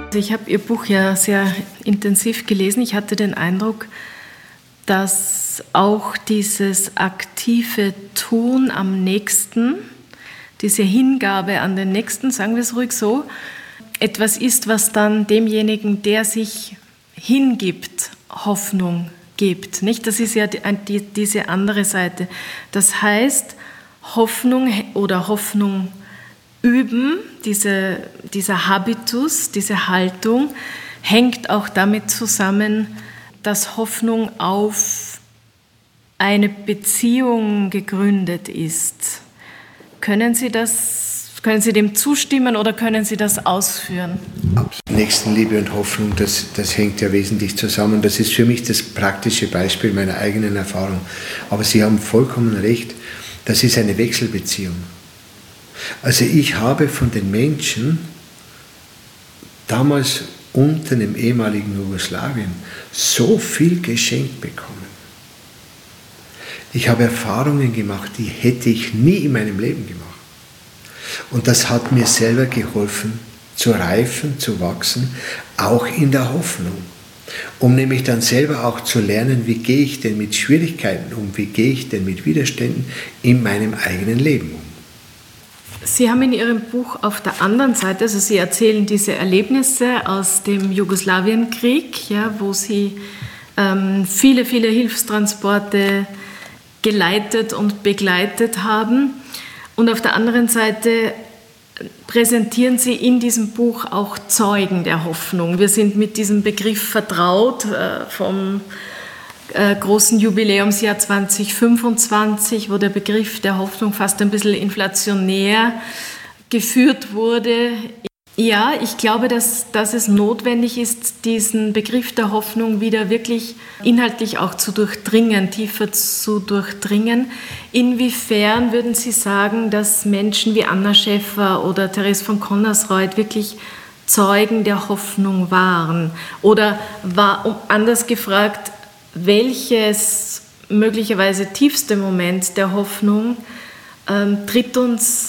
Ich habe Ihr Buch ja sehr intensiv gelesen. Ich hatte den Eindruck, dass auch dieses aktive Tun am Nächsten, diese Hingabe an den Nächsten, sagen wir es ruhig so, etwas ist, was dann demjenigen, der sich hingibt, Hoffnung gibt. Nicht? Das ist ja diese andere Seite. Das heißt, Hoffnung oder Hoffnung üben, dieser Habitus, diese Haltung, hängt auch damit zusammen, dass Hoffnung auf eine Beziehung gegründet ist. Können Sie dem zustimmen oder können Sie das ausführen? Nächstenliebe und Hoffnung, das hängt ja wesentlich zusammen. Das ist für mich das praktische Beispiel meiner eigenen Erfahrung. Aber Sie haben vollkommen recht, das ist eine Wechselbeziehung. Also ich habe von den Menschen damals unten im ehemaligen Jugoslawien so viel geschenkt bekommen. Ich habe Erfahrungen gemacht, die hätte ich nie in meinem Leben gemacht. Und das hat mir selber geholfen, zu reifen, zu wachsen, auch in der Hoffnung. Um nämlich dann selber auch zu lernen, wie gehe ich denn mit Schwierigkeiten um, wie gehe ich denn mit Widerständen in meinem eigenen Leben um. Sie haben in Ihrem Buch auf der anderen Seite, also Sie erzählen diese Erlebnisse aus dem Jugoslawienkrieg, ja, wo Sie viele, viele Hilfstransporte geleitet und begleitet haben. Und auf der anderen Seite präsentieren Sie in diesem Buch auch Zeugen der Hoffnung. Wir sind mit diesem Begriff vertraut vom großen Jubiläumsjahr 2025, wo der Begriff der Hoffnung fast ein bisschen inflationär geführt wurde. Ja, ich glaube, dass es notwendig ist, diesen Begriff der Hoffnung wieder wirklich inhaltlich auch zu durchdringen, tiefer zu durchdringen. Inwiefern würden Sie sagen, dass Menschen wie Anna Schäffer oder Therese von Connersreuth wirklich Zeugen der Hoffnung waren? Oder anders gefragt, welches möglicherweise tiefste Moment der Hoffnung tritt uns